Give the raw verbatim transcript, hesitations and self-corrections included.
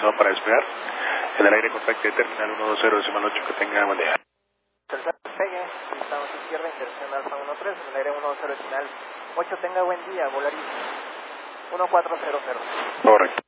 autorizado para despegar. En el aire contacte terminal uno dos cero decimal ocho, que tenga buen día. Tercer despegue, estamos izquierda, interacción alfa uno tres, en el aire uno dos cero decimal ocho, tenga buen día, Volaris uno cuatro cero cero. Correcto.